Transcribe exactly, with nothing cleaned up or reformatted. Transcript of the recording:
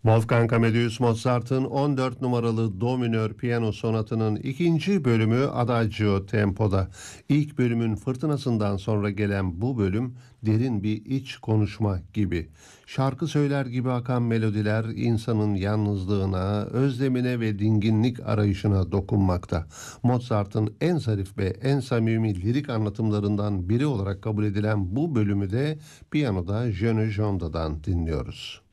Wolfgang Amadeus Mozart'ın on dört numaralı Do minör piyano sonatının ikinci bölümü Adagio tempoda. İlk bölümün fırtınasından sonra gelen bu bölüm derin bir iç konuşma gibi. Şarkı söyler gibi akan melodiler insanın yalnızlığına, özlemine ve dinginlik arayışına dokunmakta. Mozart'ın en zarif ve en samimi lirik anlatımlarından biri olarak kabul edilen bu bölümü de piyanoda Jeune Jonda'dan dinliyoruz.